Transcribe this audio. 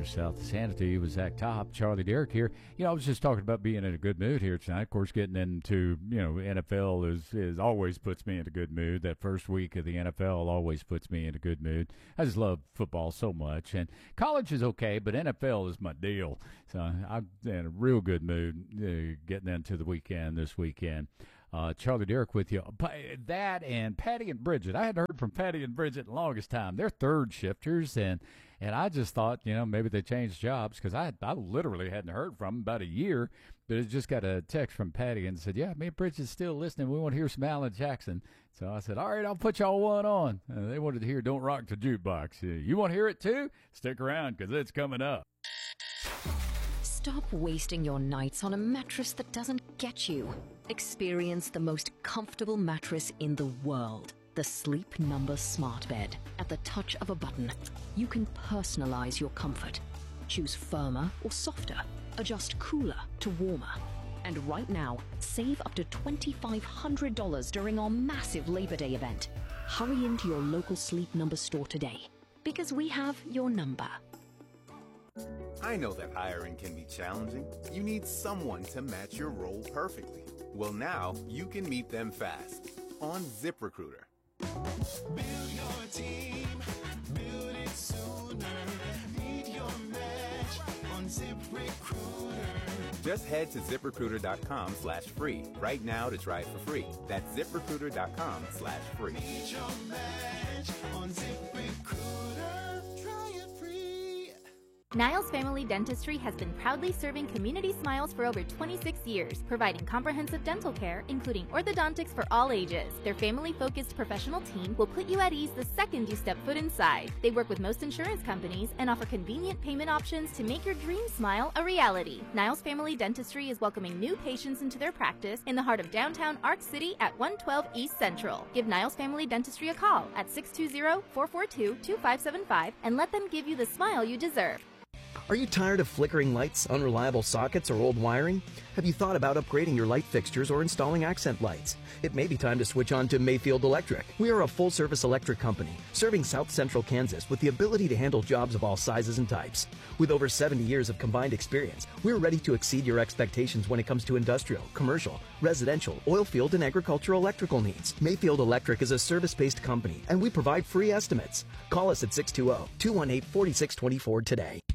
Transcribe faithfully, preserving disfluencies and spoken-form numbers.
South of Sanity with Zach Top, Charlie Derrick here. You know, I was just talking about being in a good mood here tonight. Of course, getting into, you know, N F L is, is always puts me in a good mood. That first week of the N F L always puts me in a good mood. I just love football so much. And college is okay, but N F L is my deal. So I'm in a real good mood uh, getting into the weekend this weekend. Uh, Charlie Derrick with you. That and Patty and Bridget. I hadn't heard from Patty and Bridget in the longest time. They're third shifters, and and I just thought, you know, maybe they changed jobs because I I literally hadn't heard from them about a year. But I just got a text from Patty and said, yeah, me and Bridget's still listening. We want to hear some Alan Jackson. So I said, all right, I'll put y'all one on. Uh, they wanted to hear Don't Rock the Jukebox. Uh, you want to hear it too? Stick around because it's coming up. Stop wasting your nights on a mattress that doesn't get you. Experience the most comfortable mattress in the world. The Sleep Number Smart Bed. At the touch of a button, you can personalize your comfort. Choose firmer or softer. Adjust cooler to warmer. And right now, save up to two thousand five hundred dollars during our massive Labor Day event. Hurry into your local Sleep Number store today, because we have your number. I know that hiring can be challenging. You need someone to match your role perfectly. Well, now you can meet them fast on ZipRecruiter. Build your team, build it sooner. Meet your match on ZipRecruiter. Just head to ZipRecruiter.com slash free right now to try it for free. That's ZipRecruiter.com slash free. Meet your match on ZipRecruiter. Try it free. Niles Family Dentistry has been proudly serving community smiles for over twenty-six years, providing comprehensive dental care, including orthodontics for all ages. Their family-focused professional team will put you at ease the second you step foot inside. They work with most insurance companies and offer convenient payment options to make your dream smile a reality. Niles Family Dentistry is welcoming new patients into their practice in the heart of downtown Arc City at one twelve East Central. Give Niles Family Dentistry a call at six two zero, four four two, two five seven five and let them give you the smile you deserve. Are you tired of flickering lights, unreliable sockets, or old wiring? Have you thought about upgrading your light fixtures or installing accent lights? It may be time to switch on to Mayfield Electric. We are a full-service electric company serving South Central Kansas with the ability to handle jobs of all sizes and types. With over seventy years of combined experience, we're ready to exceed your expectations when it comes to industrial, commercial, residential, oil field, and agricultural electrical needs. Mayfield Electric is a service-based company, and we provide free estimates. Call us at six two zero, two one eight, four six two four today.